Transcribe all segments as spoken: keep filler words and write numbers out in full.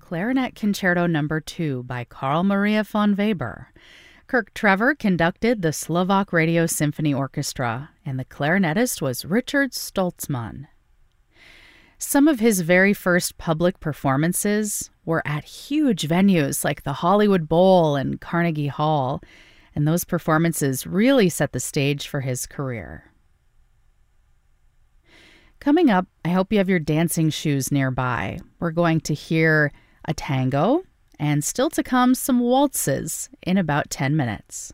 Clarinet Concerto Number two by Carl Maria von Weber. Kirk Trevor conducted the Slovak Radio Symphony Orchestra, and the clarinetist was Richard Stoltzman. Some of his very first public performances were at huge venues like the Hollywood Bowl and Carnegie Hall, and those performances really set the stage for his career. Coming up, I hope you have your dancing shoes nearby. We're going to hear a tango, and still to come, some waltzes in about ten minutes.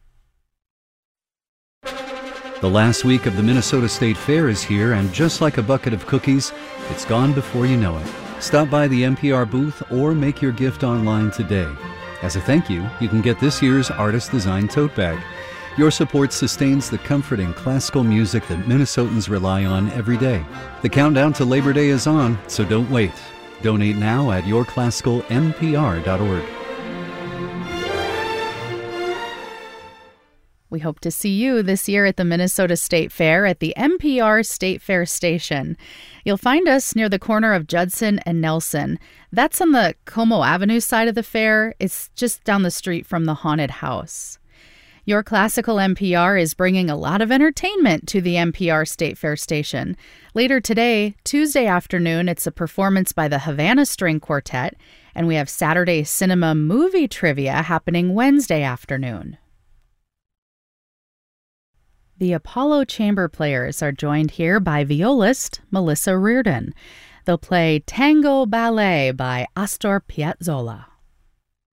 The last week of the Minnesota State Fair is here, and just like a bucket of cookies, it's gone before you know it. Stop by the N P R booth or make your gift online today. As a thank you, you can get this year's Artist Design Tote Bag. Your support sustains the comforting classical music that Minnesotans rely on every day. The countdown to Labor Day is on, so don't wait. Donate now at your classical n p r dot org. We hope to see you this year at the Minnesota State Fair at the N P R State Fair Station. You'll find us near the corner of Judson and Nelson. That's on the Como Avenue side of the fair. It's just down the street from the haunted house. Your Classical N P R is bringing a lot of entertainment to the N P R State Fair Station. Later today, Tuesday afternoon, it's a performance by the Havana String Quartet, and we have Saturday cinema movie trivia happening Wednesday afternoon. The Apollo Chamber Players are joined here by violist Melissa Reardon. They'll play Tango Ballet by Astor Piazzolla.